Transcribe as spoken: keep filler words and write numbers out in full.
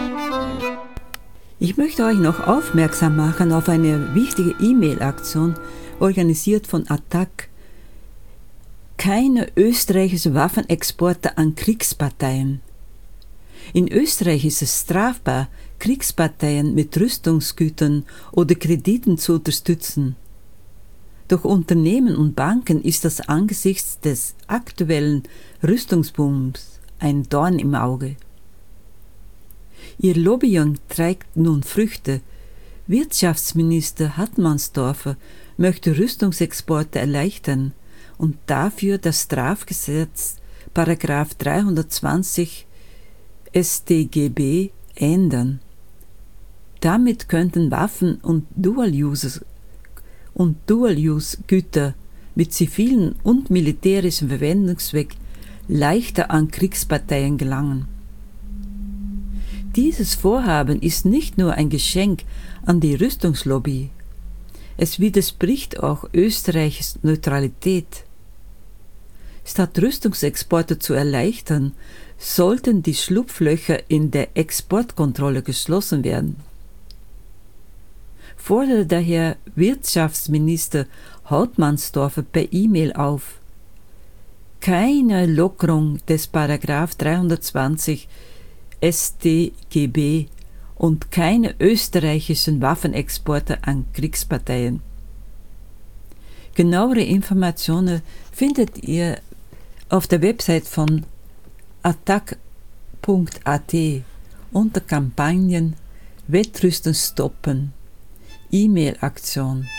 Ich möchte euch noch aufmerksam machen auf eine wichtige E-Mail-Aktion, organisiert von Attac. Keine österreichischen Waffenexporte an Kriegsparteien. In Österreich ist es strafbar, Kriegsparteien mit Rüstungsgütern oder Krediten zu unterstützen. Doch Unternehmen und Banken ist das angesichts des aktuellen Rüstungsbooms ein Dorn im Auge. Ihr Lobbying trägt nun Früchte. Wirtschaftsminister Hartmannsdorfer möchte Rüstungsexporte erleichtern und dafür das Strafgesetz Paragraph dreihundertzwanzig S t G B ändern. Damit könnten Waffen und Dual-Use und Dual-Use-Güter mit zivilen und militärischen Verwendungszweck leichter an Kriegsparteien gelangen. Dieses Vorhaben ist nicht nur ein Geschenk an die Rüstungslobby, es widerspricht auch Österreichs Neutralität. Statt Rüstungsexporte zu erleichtern, sollten die Schlupflöcher in der Exportkontrolle geschlossen werden. Fordere daher Wirtschaftsminister Hartmannsdorfer per E-Mail auf, keine Lockerung des Paragraph dreihundertzwanzig S t G B und keine österreichischen Waffenexporte an Kriegsparteien. Genauere Informationen findet ihr auf der Website von attac punkt a t unter Kampagnen Wettrüsten stoppen, E-Mail-Aktion.